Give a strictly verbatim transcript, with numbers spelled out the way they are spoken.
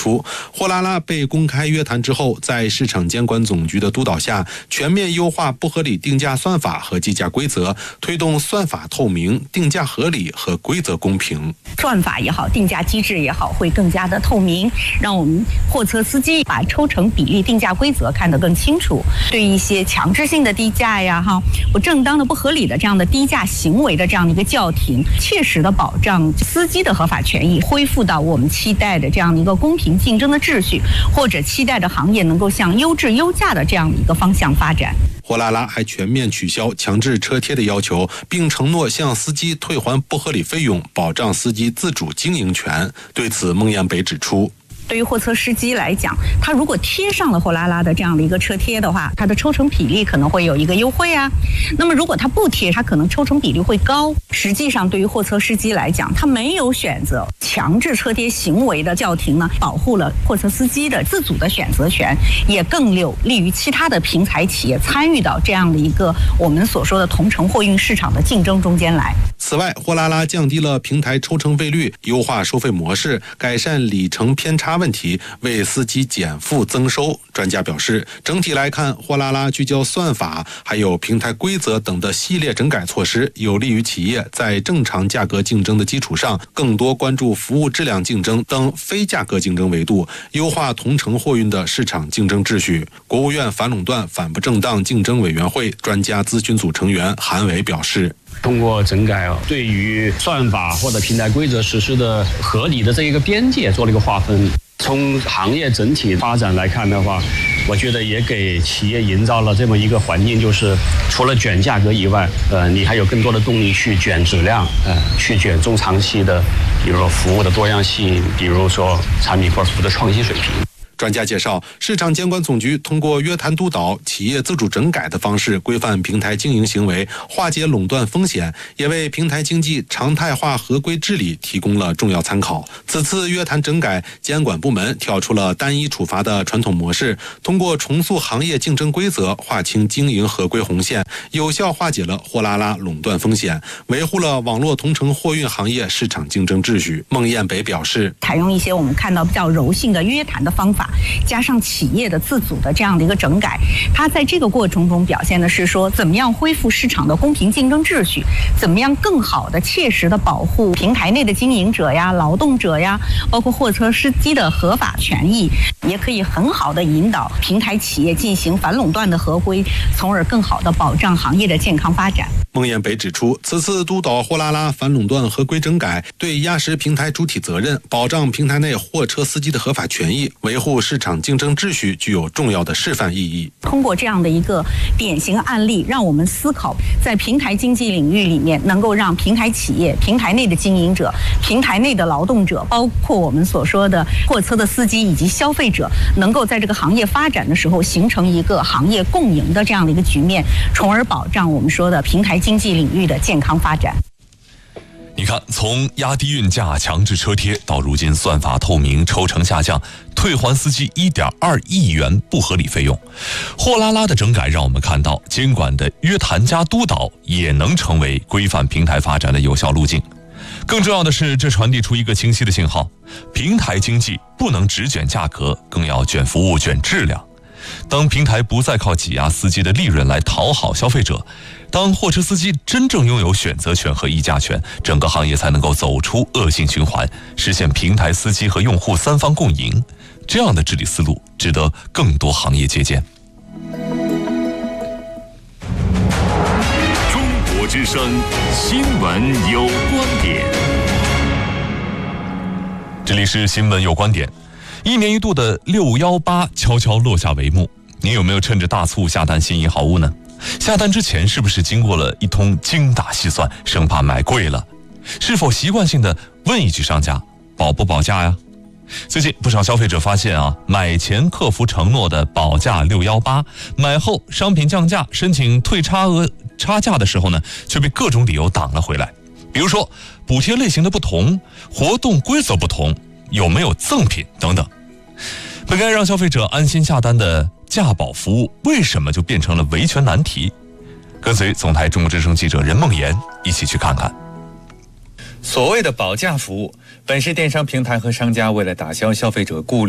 出，货拉拉被公开约谈之后，在市场监管总局的督导下，全面优化不合理定价算法和计价规则，推动算法透明、定价合理和规则公平。 算法也好，定价机制也好，会更加的透明，让我们货车司机把抽成比例、定价规则看得更清楚。对一些强制性的低价呀、哈不正当的、不合理的这样的低价行为的这样的一个叫停，切实的保障司机的合法权益，恢复到我们期待的这样的一个公平竞争的秩序，或者期待的行业能够向优质优价的这样的一个方向发展。 货拉拉还全面取消强制车贴的要求，并承诺向司机退还不合理费用，保障司机自主经营权。对此，孟彦北指出， 对于货车司机来讲，他如果贴上了货拉拉的这样的一个车贴的话，他的抽成比例可能会有一个优惠啊。那么如果他不贴，他可能抽成比例会高。实际上，对于货车司机来讲，他没有选择强制车贴行为的叫停呢，保护了货车司机的自主的选择权，也更有利于其他的平台企业参与到这样的一个我们所说的同城货运市场的竞争中间来。 此外，货拉拉降低了平台抽成费率，优化收费模式，改善里程偏差问题，为司机减负增收。专家表示，整体来看，货拉拉聚焦算法还有平台规则等的系列整改措施，有利于企业在正常价格竞争的基础上，更多关注服务质量竞争等非价格竞争维度，优化同城货运的市场竞争秩序。国务院反垄断反不正当竞争委员会专家咨询组成员韩伟表示， 通过整改，对于算法或者平台规则实施的合理的这一个边界做了一个划分。从行业整体发展来看的话，我觉得也给企业营造了这么一个环境，就是除了卷价格以外，呃，你还有更多的动力去卷质量，呃，去卷中长期的，比如说服务的多样性，比如说产品或者服务的创新水平。 专家介绍，市场监管总局通过约谈督导、企业自主整改的方式，规范平台经营行为，化解垄断风险，也为平台经济常态化合规治理提供了重要参考。此次约谈整改，监管部门跳出了单一处罚的传统模式，通过重塑行业竞争规则，划清经营合规红线，有效化解了货拉拉垄断风险，维护了网络同城货运行业市场竞争秩序。孟彦北表示， 采用一些我们看到比较柔性的约谈的方法，加上企业的自主的这样的一个整改，它在这个过程中表现的是说，怎么样恢复市场的公平竞争秩序，怎么样更好的切实的保护平台内的经营者呀、劳动者呀，包括货车司机的合法权益，也可以很好的引导平台企业进行反垄断的合规，从而更好的保障行业的健康发展。 孟彦北指出，此次督导货拉拉反垄断合规整改，对压实平台主体责任，保障平台内货车司机的合法权益，维护市场竞争秩序具有重要的示范意义。 通过这样的一个典型案例，让我们思考在平台经济领域里面，能够让平台企业、平台内的经营者、平台内的劳动者，包括我们所说的货车的司机以及消费者，能够在这个行业发展的时候形成一个行业共赢的这样的一个局面，从而保障我们说的平台经济领域的健康发展。 你看，从压低运价、强制车贴，到如今算法透明、抽成下降，退还司机 一点二亿元不合理费用，货拉拉的整改让我们看到，监管的约谈加督导也能成为规范平台发展的有效路径。更重要的是，这传递出一个清晰的信号：平台经济不能只卷价格，更要卷服务、卷质量。当平台不再靠挤压司机的利润来讨好消费者，当货车司机真正拥有选择权和议价权，整个行业才能够走出恶性循环，实现平台司机和用户三方共赢。这样的治理思路值得更多行业借鉴。 中国之声新闻有观点， 这里是新闻有观点。一年一度的六幺八悄悄落下帷幕，您有没有趁着大促下单心仪好物呢？下单之前是不是经过了一通精打细算，生怕买贵了？是否习惯性的问一句商家保不保价呀？最近不少消费者发现啊，买前客服承诺的保价六幺八，买后商品降价申请退差额差价的时候呢，却被各种理由挡了回来。比如说补贴类型的不同，活动规则不同，有没有赠品等等。本该让消费者安心下单的价保服务，为什么就变成了维权难题？跟随总台中国之声记者任梦妍一起去看看。 所谓的保价服务，本是电商平台和商家为了打消消费者顾虑